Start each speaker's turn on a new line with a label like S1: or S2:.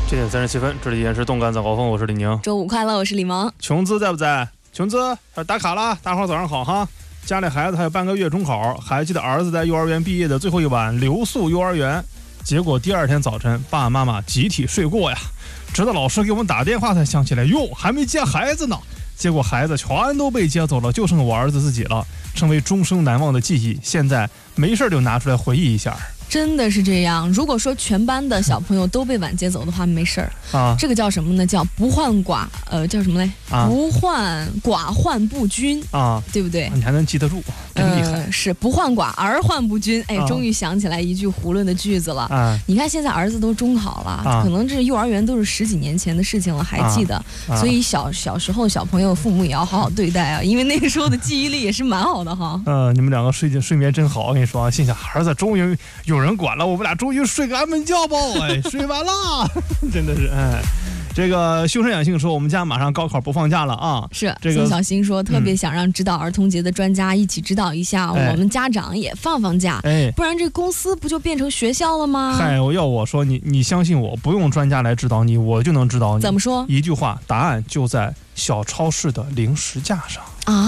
S1: 7:37，这里依然是动感早高峰，我是李宁。
S2: 周五快乐，我是李萌。
S1: 琼子在不在？琼子打卡了，大伙早上好哈。家里孩子还有半个月中考，还记得儿子在幼儿园毕业的最后一晚留宿幼儿园，结果第二天早晨爸爸妈妈集体睡过呀，直到老师给我们打电话才想起来，哟，还没接孩子呢。结果孩子全都被接走了，就剩我儿子自己了，成为终生难忘的记忆。现在没事就拿出来回忆一下。
S2: 真的是这样，如果说全班的小朋友都被晚接走的话，没事儿
S1: 啊。
S2: 这个叫什么呢？叫不患寡，叫什么嘞？不患寡患不均啊，对不对？
S1: 你还能记得住，真厉害。
S2: 是不患寡而患不均。哎，终于想起来一句囫囵的句子了。你看现在儿子都中考了，可能这幼儿园都是10几年前的事情了，还记得。所以小时候小朋友父母也要好好对待啊，因为那个时候的记忆力也是蛮好的哈。
S1: 你们两个睡眠真好，我跟你说，心想儿子终于有人管了，我们俩终于睡个安稳觉吧，哎，睡完了，真的是哎。这个修身养性说，我们家马上高考不放假了啊！
S2: 是，
S1: 这个
S2: 宋小新说特别想让指导儿童节的专家一起指导一下，我们家长也放假，不然这公司不就变成学校了吗？
S1: 嗨，我说你相信我，不用专家来指导你，我就能指导你。
S2: 怎么说？
S1: 一句话，答案就在小超市的零食架上啊！